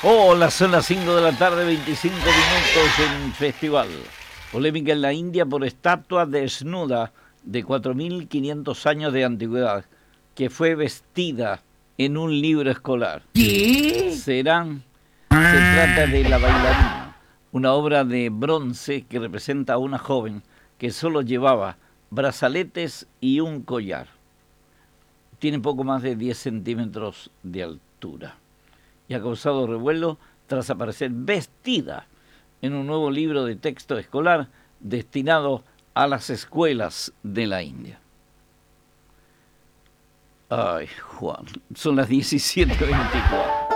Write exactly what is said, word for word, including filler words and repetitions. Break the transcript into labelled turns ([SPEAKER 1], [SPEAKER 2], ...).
[SPEAKER 1] Hola, son las cinco de la tarde, veinticinco minutos en Festival. Polémica en la India por estatua desnuda de cuatro mil quinientos años de antigüedad, que fue vestida en un libro escolar.
[SPEAKER 2] ¿Qué?
[SPEAKER 1] Serán, se trata de La bailarina, una obra de bronce que representa a una joven que solo llevaba brazaletes y un collar. Tiene poco más de diez centímetros de altura y ha causado revuelo tras aparecer vestida en un nuevo libro de texto escolar destinado a las escuelas de la India. Ay, Juan, son las diecisiete veinticuatro.